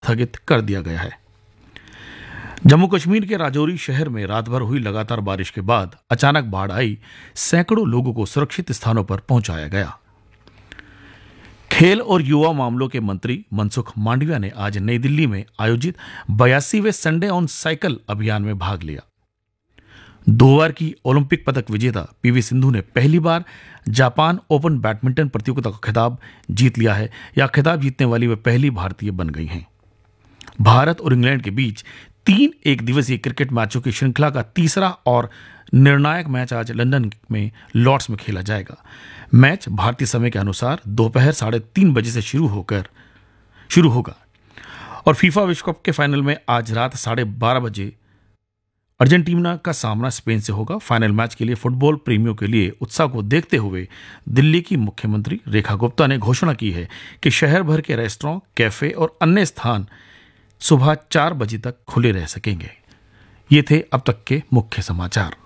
स्थगित कर दिया गया है। जम्मू कश्मीर के राजौरी शहर में रात भर हुई लगातार बारिश के बाद अचानक बाढ़ आई, सैकड़ों लोगों को सुरक्षित स्थानों पर पहुंचाया गया। खेल और युवा मामलों के मंत्री मनसुख मांडविया ने आज नई दिल्ली में आयोजित 82वें संडे ऑन साइकिल अभियान में भाग लिया। 2 बार की ओलंपिक पदक विजेता पीवी सिंधु ने पहली बार जापान ओपन बैडमिंटन प्रतियोगिता का खिताब जीत लिया है। यह खिताब जीतने वाली वे पहली भारतीय बन गई हैं। भारत और इंग्लैंड के बीच 3 एक दिवसीय क्रिकेट मैचों की श्रृंखला का तीसरा और निर्णायक मैच आज लंदन में लॉर्ड्स में खेला जाएगा। मैच भारतीय समय के अनुसार दोपहर 3:30 बजे से शुरू होगा और फीफा विश्व कप के फाइनल में आज रात 12:30 बजे अर्जेंटीना का सामना स्पेन से होगा। फाइनल मैच के लिए फुटबॉल प्रेमियों के लिए उत्साह को देखते हुए दिल्ली की मुख्यमंत्री रेखा गुप्ता ने घोषणा की है कि शहर भर के रेस्टोरेंट, कैफे और अन्य स्थान सुबह 4 बजे तक खुले रह सकेंगे। ये थे अब तक के मुख्य समाचार।